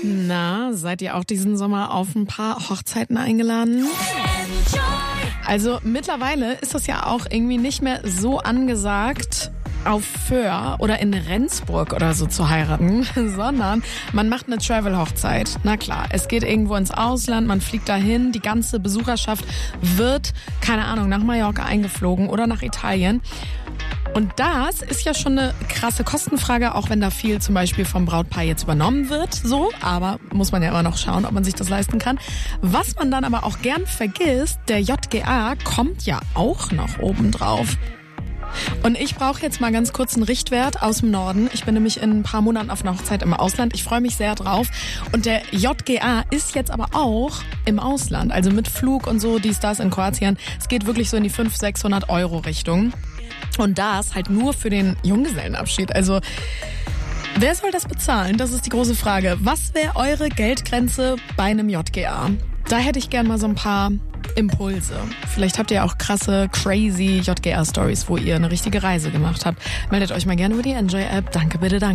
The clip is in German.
Na, seid ihr auch diesen Sommer auf ein paar Hochzeiten eingeladen? Also mittlerweile ist das ja auch irgendwie nicht mehr so angesagt, auf Föhr oder in Rendsburg oder so zu heiraten, sondern man macht eine Travel-Hochzeit. Na klar, es geht irgendwo ins Ausland, man fliegt dahin, die ganze Besucherschaft wird, keine Ahnung, nach Mallorca eingeflogen oder nach Italien. Und das ist ja schon eine krasse Kostenfrage, auch wenn da viel zum Beispiel vom Brautpaar jetzt übernommen wird, so. Aber muss man ja immer noch schauen, ob man sich das leisten kann. Was man dann aber auch gern vergisst, der JGA kommt ja auch noch oben drauf. Und ich brauche jetzt mal ganz kurz einen Richtwert aus dem Norden. Ich bin nämlich in ein paar Monaten auf einer Hochzeit im Ausland. Ich freue mich sehr drauf. Und der JGA ist jetzt aber auch im Ausland. Also mit Flug und so, dies, das in Kroatien. Es geht wirklich so in die 500-600 Euro Richtung. Und das halt nur für den Junggesellenabschied. Also wer soll das bezahlen? Das ist die große Frage. Was wäre eure Geldgrenze bei einem JGA? Da hätte ich gern mal so ein paar Impulse. Vielleicht habt ihr auch krasse, crazy JGA-Stories, wo ihr eine richtige Reise gemacht habt. Meldet euch mal gerne über die Enjoy-App. Danke, bitte, danke.